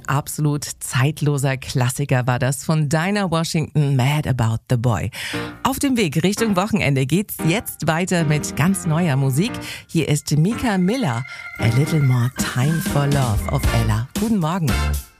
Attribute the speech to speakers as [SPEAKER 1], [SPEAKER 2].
[SPEAKER 1] Ein absolut zeitloser Klassiker war das von Dinah Washington, Mad About the Boy. Auf dem Weg Richtung Wochenende geht's jetzt weiter mit ganz neuer Musik. Hier ist Mika Miller, A Little More Time for Love auf Ella. Guten Morgen.